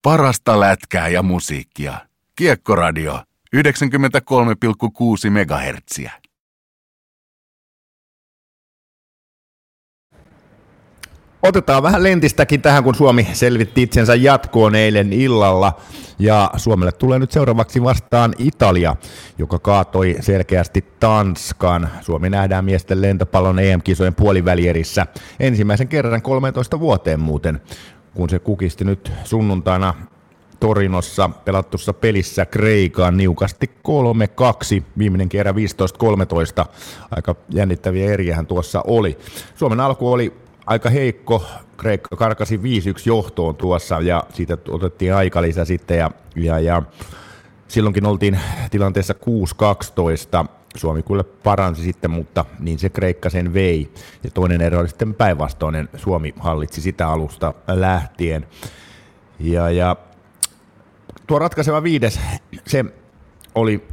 Parasta lätkää ja musiikkia. Kiekkoradio 93,6 MHz. Otetaan vähän lentistäkin tähän, kun Suomi selvitti itsensä jatkoon eilen illalla. Ja Suomelle tulee nyt seuraavaksi vastaan Italia, joka kaatoi selkeästi Tanskan. Suomi nähdään miesten lentopallon EM-kisojen puolivälierissä ensimmäisen kerran 13 vuoteen muuten, kun se kukisti nyt sunnuntaina Torinossa pelattussa pelissä Kreikaan niukasti 3-2, viimeinen kerran 15-13. Aika jännittäviä eriähän tuossa oli. Suomen alku oli aika heikko, Kreikka karkasi 5-1 johtoon tuossa ja siitä otettiin aikalisä sitten ja silloinkin oltiin tilanteessa 6-12. Suomi kyllä paransi sitten, mutta niin se Kreikka sen vei. Ja toinen ero oli sitten päinvastoinen. Suomi hallitsi sitä alusta lähtien. Ja tuo ratkaiseva viides, se oli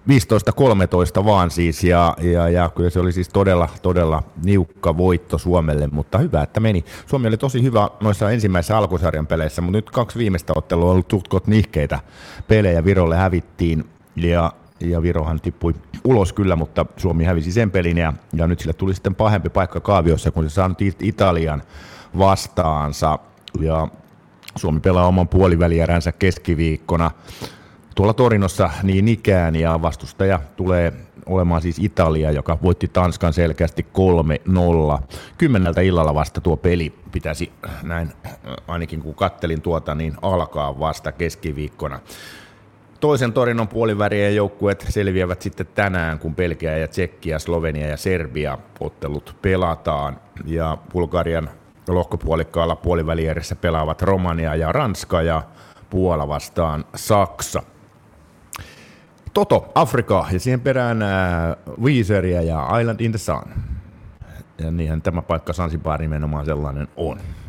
15-13 vaan siis, ja kyllä se oli siis todella niukka voitto Suomelle, mutta hyvä, että meni. Suomi oli tosi hyvä noissa ensimmäisissä alkusarjan peleissä, mutta nyt 2 viimeistä ottelua on ollut tutkot nihkeitä pelejä. Virolle hävittiin, ja Virohan tippui ulos kyllä, mutta Suomi hävisi sen pelin, ja nyt sille tuli sitten pahempi paikka kaaviossa, kun se saa nyt Italian vastaansa, ja Suomi pelaa oman puolivälieränsä keskiviikkona tuolla Torinossa niin ikään, ja vastustaja tulee olemaan siis Italia, joka voitti Tanskan selkeästi 3-0. 10 illalla vasta tuo peli pitäisi, näin ainakin kun kattelin tuota, niin alkaa vasta keskiviikkona. Toisen Torinon puolivälierän joukkueet selviävät sitten tänään, kun Belgia ja Tsekkia, Slovenia ja Serbia ottelut pelataan, ja Bulgarian lohkopuolikkaalla puolivälierässä pelaavat Romania ja Ranska, ja Puola vastaan Saksa. Toto, Afrika, ja siihen perään Weezeria ja Island in the Sun. Ja niinhän tämä paikka Zanzibar nimenomaan sellainen on.